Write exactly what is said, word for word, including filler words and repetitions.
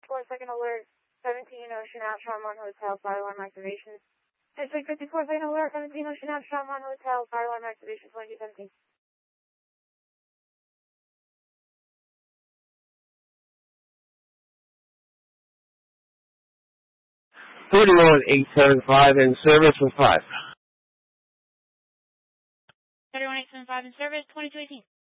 fifty-four, second alert, seventeen Ocean Ave, Charmont Hotel, fire alarm activation. District fifty-four, second alert, seventeen Ocean Ave, Charmont Hotel, fire alarm activation, twenty seventeen. thirty-one eight seven five in service with five. thirty-one eight seven five in service, twenty-two eighteen.